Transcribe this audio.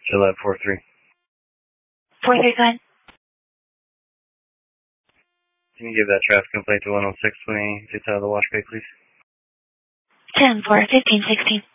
Gillette 43. 43, go ahead. Can you give that traffic complaint to 106 when he gets out of the wash bay, please? 10-4, 1516.